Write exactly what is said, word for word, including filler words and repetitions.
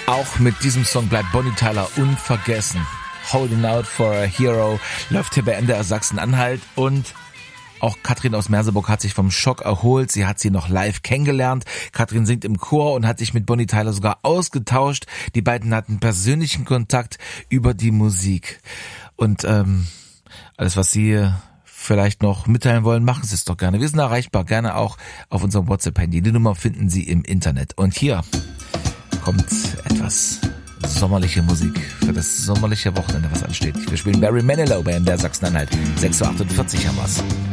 Auch mit diesem Song bleibt Bonnie Tyler unvergessen. Holding Out for a Hero läuft hier bei M D R Sachsen-Anhalt und auch Katrin aus Merseburg hat sich vom Schock erholt. Sie hat sie noch live kennengelernt. Katrin singt im Chor und hat sich mit Bonnie Tyler sogar ausgetauscht. Die beiden hatten persönlichen Kontakt über die Musik. Und ähm, alles, was Sie vielleicht noch mitteilen wollen, machen Sie es doch gerne. Wir sind erreichbar, gerne auch auf unserem WhatsApp-Handy. Die Nummer finden Sie im Internet. Und hier kommt etwas sommerliche Musik für das sommerliche Wochenende, was ansteht. Wir spielen Barry Manilow bei M D R Sachsen-Anhalt. sechs Uhr achtundvierzig haben wir's.